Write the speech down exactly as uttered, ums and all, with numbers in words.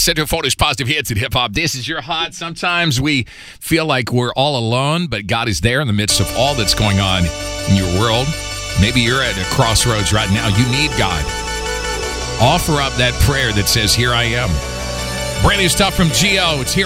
Central Florida's positive hits at hip hop. This is your hot. Sometimes we feel like we're all alone, but God is there in the midst of all that's going on in your world. Maybe you're at a crossroads right now. You need God. Offer up that prayer that says, "Here I am." Brand new stuff from Gio. It's here.